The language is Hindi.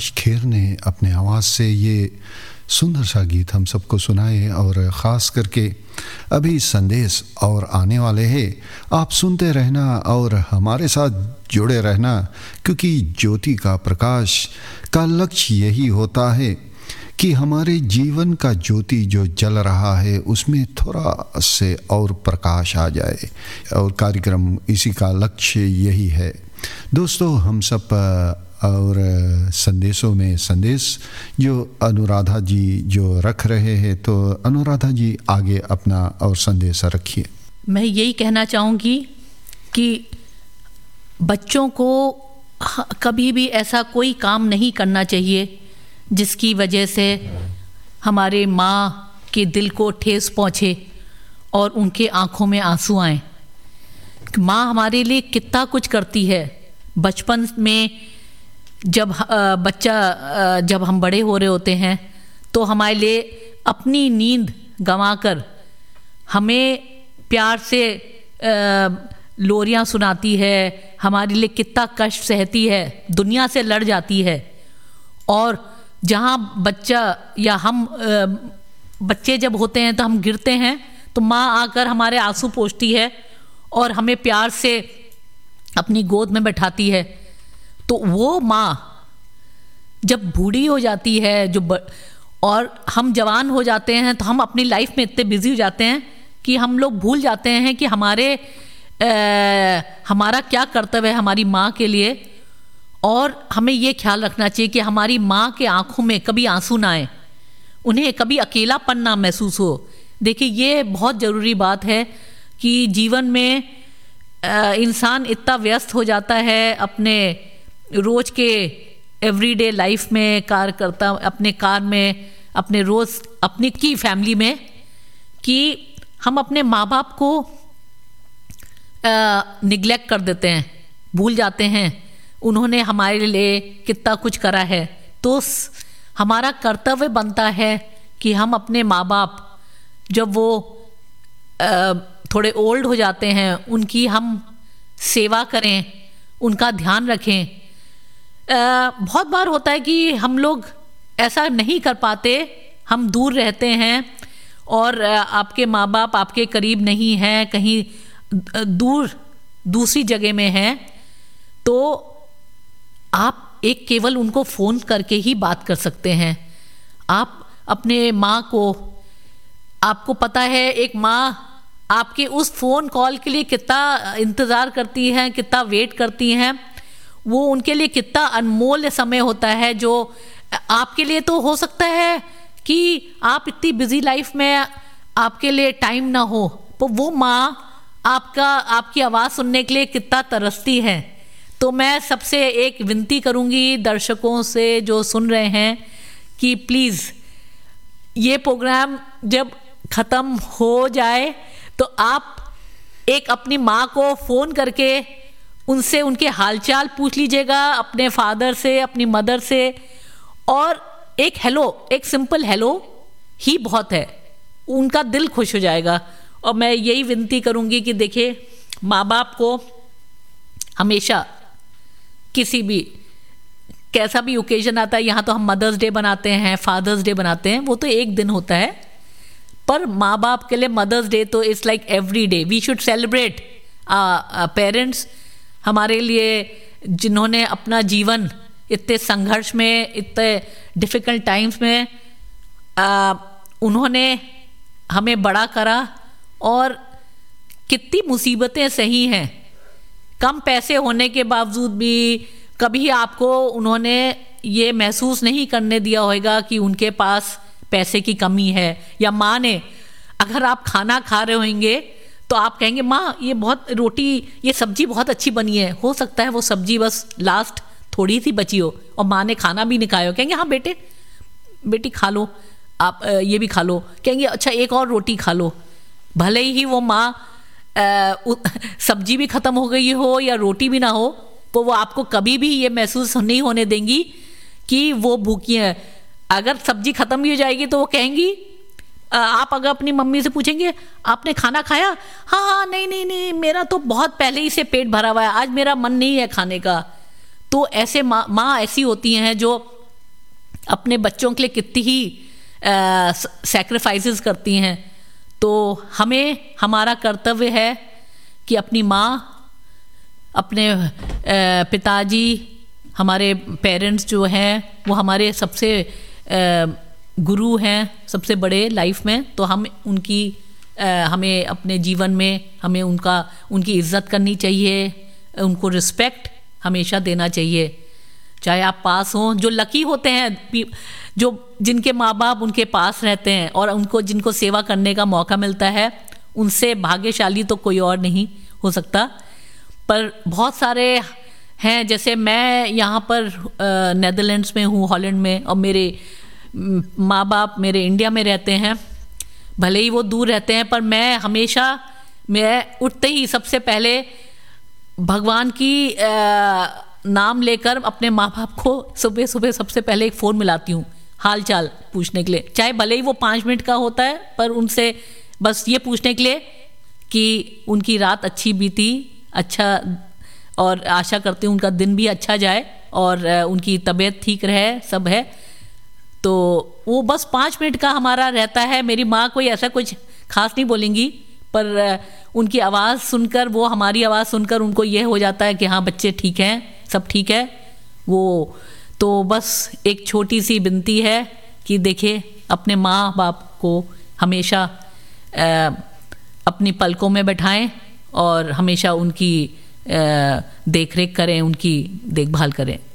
अविनाश खेर ने अपने आवाज़ से ये सुंदर सा गीत हम सबको सुनाए और ख़ास करके अभी संदेश और आने वाले हैं। आप सुनते रहना और हमारे साथ जुड़े रहना, क्योंकि ज्योति का प्रकाश का लक्ष्य यही होता है कि हमारे जीवन का ज्योति जो जल रहा है उसमें थोड़ा से और प्रकाश आ जाए, और कार्यक्रम इसी का लक्ष्य यही है। दोस्तों, हम सब और संदेशों में संदेश जो अनुराधा जी जो रख रहे हैं, तो अनुराधा जी आगे अपना और संदेश रखिए। मैं यही कहना चाहूँगी कि बच्चों को कभी भी ऐसा कोई काम नहीं करना चाहिए जिसकी वजह से हमारे माँ के दिल को ठेस पहुँचे और उनके आँखों में आंसू आएं। माँ हमारे लिए कितना कुछ करती है। बचपन में जब जब हम बड़े हो रहे होते हैं तो हमारे लिए अपनी नींद गंवाकर हमें प्यार से लोरियाँ सुनाती है, हमारे लिए कितना कष्ट सहती है, दुनिया से लड़ जाती है। और जहाँ बच्चा या हम बच्चे जब होते हैं तो हम गिरते हैं तो माँ आकर हमारे आंसू पोंछती है और हमें प्यार से अपनी गोद में बैठाती है। तो वो माँ जब बूढ़ी हो जाती है और हम जवान हो जाते हैं तो हम अपनी लाइफ में इतने बिजी हो जाते हैं कि हम लोग भूल जाते हैं कि हमारा क्या कर्तव्य है हमारी माँ के लिए। और हमें ये ख्याल रखना चाहिए कि हमारी माँ के आँखों में कभी आंसू ना आए, उन्हें कभी अकेलापन ना महसूस हो। देखिए, ये बहुत ज़रूरी बात है कि जीवन में इंसान इतना व्यस्त हो जाता है अपने रोज़ के एवरीडे लाइफ में, कार करता अपने कार में, अपने रोज़ अपनी की फैमिली में, कि हम अपने माँ बाप को निगलेक्ट कर देते हैं, भूल जाते हैं उन्होंने हमारे लिए कितना कुछ करा है। तो हमारा कर्तव्य बनता है कि हम अपने माँ बाप जब वो थोड़े ओल्ड हो जाते हैं उनकी हम सेवा करें, उनका ध्यान रखें। बहुत बार होता है कि हम लोग ऐसा नहीं कर पाते, हम दूर रहते हैं और आपके माँ बाप आपके करीब नहीं हैं, कहीं दूसरी जगह में हैं, तो आप एक केवल उनको फ़ोन करके ही बात कर सकते हैं। आप अपने माँ को, आपको पता है एक माँ आपके उस फ़ोन कॉल के लिए कितना इंतज़ार करती हैं, कितना वेट करती हैं। वो उनके लिए कितना अनमोल समय होता है, जो आपके लिए तो हो सकता है कि आप इतनी बिज़ी लाइफ में आपके लिए टाइम ना हो, तो वो माँ आपकी आवाज़ सुनने के लिए कितना तरसती है। तो मैं सबसे एक विनती करूँगी दर्शकों से जो सुन रहे हैं कि प्लीज़ ये प्रोग्राम जब ख़त्म हो जाए तो आप एक अपनी माँ को फ़ोन करके उनसे उनके हालचाल पूछ लीजिएगा, अपने फादर से, अपनी मदर से, और एक हेलो, एक सिंपल हेलो ही बहुत है, उनका दिल खुश हो जाएगा। और मैं यही विनती करूँगी कि देखिए, माँ बाप को हमेशा किसी भी कैसा भी ओकेजन आता है, यहाँ तो हम मदर्स डे बनाते हैं, फादर्स डे बनाते हैं, वो तो एक दिन होता है, पर माँ बाप के लिए मदर्स डे तो it's like every day. We should celebrate parents, हमारे लिए जिन्होंने अपना जीवन इतने संघर्ष में, इतने डिफ़िकल्ट टाइम्स में उन्होंने हमें बड़ा करा और कितनी मुसीबतें सही हैं। कम पैसे होने के बावजूद भी कभी आपको उन्होंने ये महसूस नहीं करने दिया होगा कि उनके पास पैसे की कमी है। या माँ ने, अगर आप खाना खा रहे होंगे तो आप कहेंगे माँ ये बहुत रोटी, ये सब्जी बहुत अच्छी बनी है, हो सकता है वो सब्जी बस लास्ट थोड़ी सी बची हो और माँ ने खाना भी नहीं खाया हो, कहेंगे हाँ बेटी खा लो, आप ये भी खा लो, कहेंगे अच्छा एक और रोटी खा लो। भले ही वो माँ सब्जी भी ख़त्म हो गई हो या रोटी भी ना हो, तो वो आपको कभी भी ये महसूस नहीं होने देंगी कि वो भूखी है। अगर सब्जी ख़त्म भी हो जाएगी तो वो कहेंगी, आप अगर अपनी मम्मी से पूछेंगे आपने खाना खाया, हाँ नहीं मेरा तो बहुत पहले ही से पेट भरा हुआ है, आज मेरा मन नहीं है खाने का। तो ऐसे माँ ऐसी होती हैं जो अपने बच्चों के लिए कितनी ही सैक्रिफाइसेस करती हैं। तो हमें हमारा कर्तव्य है कि अपनी माँ, अपने पिताजी, हमारे पेरेंट्स जो हैं वो हमारे सबसे गुरु हैं, सबसे बड़े लाइफ में। तो हम उनकी हमें अपने जीवन में हमें उनकी इज़्ज़त करनी चाहिए, उनको रिस्पेक्ट हमेशा देना चाहिए। चाहे आप पास हों, जो लकी होते हैं, जो जिनके माँ बाप उनके पास रहते हैं और जिनको सेवा करने का मौका मिलता है, उनसे भाग्यशाली तो कोई और नहीं हो सकता। पर बहुत सारे हैं, जैसे मैं यहाँ पर नेदरलैंड्स में हूँ, हॉलैंड में, और मेरे माँ बाप मेरे इंडिया में रहते हैं। भले ही वो दूर रहते हैं, पर मैं उठते ही सबसे पहले भगवान की नाम लेकर अपने माँ बाप को सुबह सुबह सबसे पहले एक फ़ोन मिलाती हूँ हाल चाल पूछने के लिए। चाहे भले ही वो 5 मिनट का होता है, पर उनसे बस ये पूछने के लिए कि उनकी रात अच्छी बीती, अच्छा, और आशा करती हूँ उनका दिन भी अच्छा जाए और उनकी तबीयत ठीक रहे, सब है। तो वो बस 5 मिनट का हमारा रहता है। मेरी माँ कोई ऐसा कुछ खास नहीं बोलेंगी, पर उनकी आवाज़ सुनकर, वो हमारी आवाज़ सुनकर उनको ये हो जाता है कि हाँ बच्चे ठीक हैं, सब ठीक है। वो तो बस एक छोटी सी विनती है कि देखिए, अपने माँ बाप को हमेशा अपनी पलकों में बैठाएं और हमेशा उनकी देख रेख करें, उनकी देखभाल करें।